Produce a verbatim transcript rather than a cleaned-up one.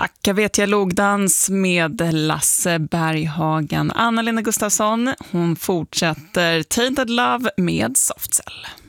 Tack, jag vet jag logdans med Lasse Berghagen. Anna-Lena Gustafsson, hon fortsätter Tainted Love med Soft Cell.